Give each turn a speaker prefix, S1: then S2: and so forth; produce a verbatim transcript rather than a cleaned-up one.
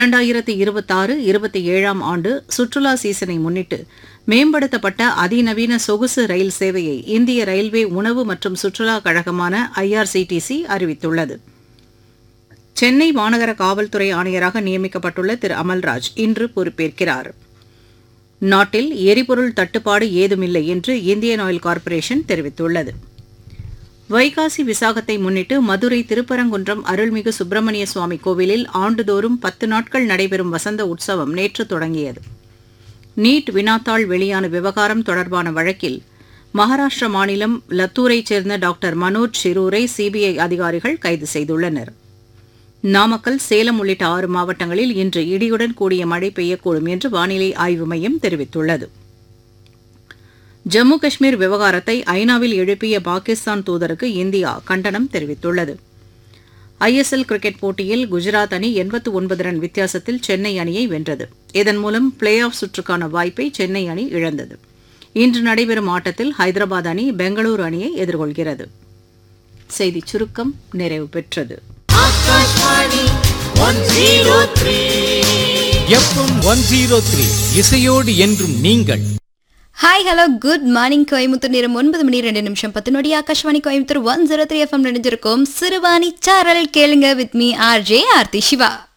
S1: இரண்டாயிரத்து இருபத்தாறு இருபத்தி ஏழாம் ஆண்டு சுற்றுலா சீசனை முன்னிட்டு மேம்படுத்தப்பட்ட அதிநவீன சொகுசு ரயில் சேவையை இந்திய ரயில்வே உணவு மற்றும் சுற்றுலா கழகமான ஐஆர்சிடிசி அறிவித்துள்ளது. சென்னை மாநகர காவல்துறை ஆணையராக நியமிக்கப்பட்டுள்ள திரு அமல்ராஜ் இன்று பொறுப்பேற்கிறார். நாட்டில் எரிபொருள் தட்டுப்பாடு ஏதுமில்லை என்று இந்தியன் ஆயில் கார்ப்பரேஷன் தெரிவித்துள்ளது. வைகாசி விசாகத்தை முன்னிட்டு மதுரை திருப்பரங்குன்றம் அருள்மிகு சுப்பிரமணிய சுவாமி கோவிலில் ஆண்டுதோறும் பத்து நாட்கள் நடைபெறும் வசந்த உற்சவம் நேற்று தொடங்கியது. நீட் வினாத்தாள் வெளியான விவகாரம் தொடர்பான வழக்கில் மகாராஷ்டிர மாநிலம் லத்தூரைச் சேர்ந்த டாக்டர் மனோஜ் ஷிரூரை சிபிஐ அதிகாரிகள் கைது செய்துள்ளனர். நாமக்கல், சேலம் உள்ளிட்ட ஆறு மாவட்டங்களில் இன்று இடியுடன் கூடிய மழை பெய்யக்கூடும் என்று வானிலை ஆய்வு மையம் தெரிவித்துள்ளது. ஜம்மு காஷ்மீர் விவகாரத்தை ஐநாவில் எழுப்பிய பாகிஸ்தான் தூதருக்கு இந்தியா கண்டனம் தெரிவித்துள்ளது. ஐஎஸ்எல் கிரிக்கெட் போட்டியில் குஜராத் அணி எண்பத்து ஒன்பது ரன் வித்தியாசத்தில் சென்னை அணியை வென்றது. இதன் மூலம் பிளே ஆஃப் சுற்றுக்கான வாய்ப்பை சென்னை அணி இழந்தது. இன்று நடைபெறும் ஆட்டத்தில் ஹைதராபாத் அணி பெங்களூரு அணியை எதிர்கொள்கிறது. செய்திச் சுருக்கம் நிறைவு பெற்றது.
S2: இசையோடு என்றும் நீங்கள்.
S3: Hi hello good morning Coimbatore. நேரம் ஒன்பது மணி ரெண்டு நிமிஷம் பத்து நொடி. Akashvani Coimbatore one zero three FM நினைஞ்சிருக்கோம். Siruvani சாரல் கேளுங்க with me RJ Aarthi Siva.